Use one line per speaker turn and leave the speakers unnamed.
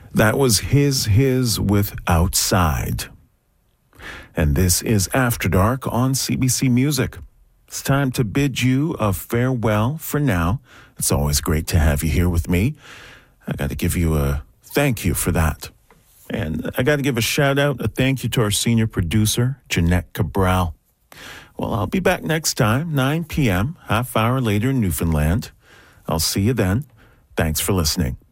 That was His with Outside. And this is After Dark on CBC Music. It's time to bid you a farewell for now. It's always great to have you here with me. I got to give you a thank you for that. And I got to give a shout out, a thank you to our senior producer, Jeanette Cabral. Well, I'll be back next time, 9 p.m., half hour later in Newfoundland. I'll see you then. Thanks for listening.